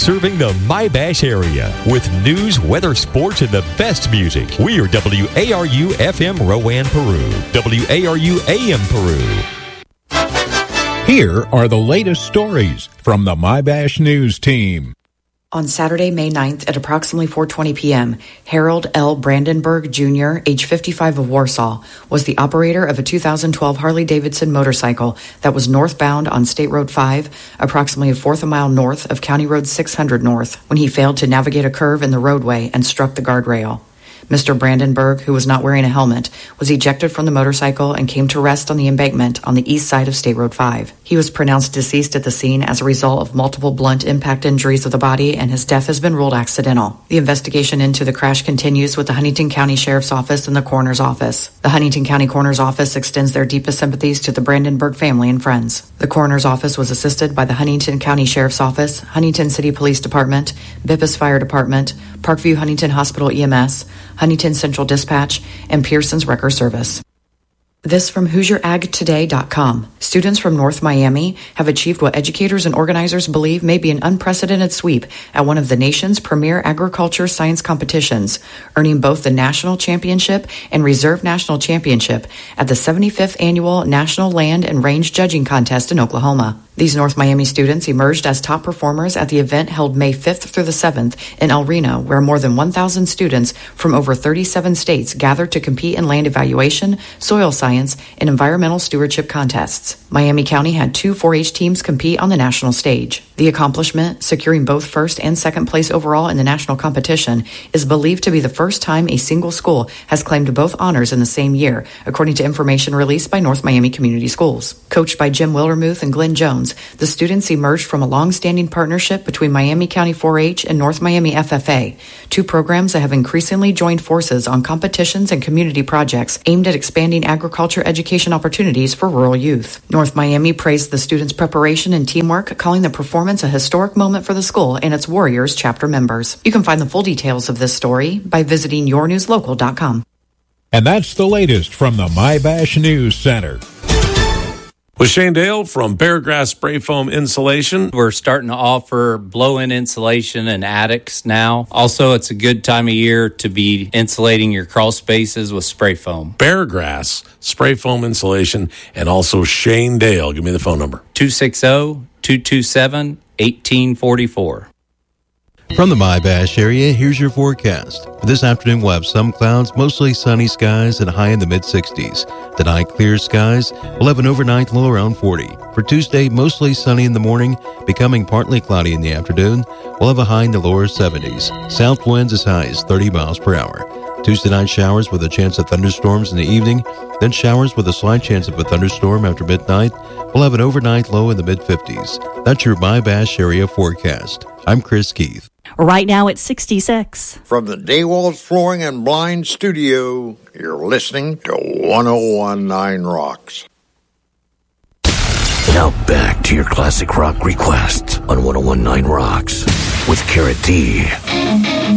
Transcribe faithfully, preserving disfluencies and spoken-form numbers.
serving the My-Bash area with news, weather, sports, and the best music. We are W A R U F M Rowan, Peru. W A R U A M Peru. Here are the latest stories from the My-Bash News team. On Saturday, May ninth at approximately four twenty p.m., Harold L. Brandenburg, Junior, age fifty-five of Warsaw, was the operator of a two thousand twelve Harley-Davidson motorcycle that was northbound on State Road five, approximately a fourth a mile north of County Road six hundred North, when he failed to navigate a curve in the roadway and struck the guardrail. Mister Brandenburg, who was not wearing a helmet, was ejected from the motorcycle and came to rest on the embankment on the east side of State Road five. He was pronounced deceased at the scene as a result of multiple blunt impact injuries of the body, and his death has been ruled accidental. The investigation into the crash continues with the Huntington County Sheriff's Office and the Coroner's Office. The Huntington County Coroner's Office extends their deepest sympathies to the Brandenburg family and friends. The Coroner's Office was assisted by the Huntington County Sheriff's Office, Huntington City Police Department, B I P S Fire Department, Parkview Huntington Hospital E M S, Huntington Central Dispatch, and Pearson's Wrecker Service. This from Hoosier Ag Today dot com. Students from North Miami have achieved what educators and organizers believe may be an unprecedented sweep at one of the nation's premier agriculture science competitions, earning both the National Championship and Reserve National Championship at the seventy-fifth Annual National Land and Range Judging Contest in Oklahoma. These North Miami students emerged as top performers at the event held May fifth through the seventh in El Reno, where more than one thousand students from over thirty-seven states gathered to compete in land evaluation, soil science, and environmental stewardship contests. Miami County had two four H teams compete on the national stage. The accomplishment, securing both first and second place overall in the national competition, is believed to be the first time a single school has claimed both honors in the same year, according to information released by North Miami Community Schools. Coached by Jim Wildermuth and Glenn Jones, the students emerged from a long-standing partnership between Miami County four H and North Miami F F A, two programs that have increasingly joined forces on competitions and community projects aimed at expanding agriculture education opportunities for rural youth. North Miami praised the students' preparation and teamwork, calling the performance a historic moment for the school and its Warriors chapter members. You can find the full details of this story by visiting your news local dot com. And that's the latest from the My-Bash News Center. With Shane Dale from Beargrass Spray Foam Insulation. We're starting to offer blow-in insulation in attics now. Also, it's a good time of year to be insulating your crawl spaces with spray foam. Beargrass Spray Foam Insulation, and also Shane Dale. Give me the phone number. two six zero, two two seven, one eight four four. From the My-Bash area, here's your forecast. For this afternoon, we'll have some clouds, mostly sunny skies, and a high in the mid-sixties. Tonight, clear skies. We'll have an overnight low around forty. For Tuesday, mostly sunny in the morning, becoming partly cloudy in the afternoon. We'll have a high in the lower seventies. South winds as high as thirty miles per hour. Tuesday night showers with a chance of thunderstorms in the evening, then showers with a slight chance of a thunderstorm after midnight. We'll have an overnight low in the mid-fifties. That's your My-Bash area forecast. I'm Chris Keith. Right now it's sixty-six. From the Daywalls Flooring and Blind Studio, you're listening to one oh one point nine Rocks. Now back to your classic rock requests on one oh one point nine Rocks with Carrot D.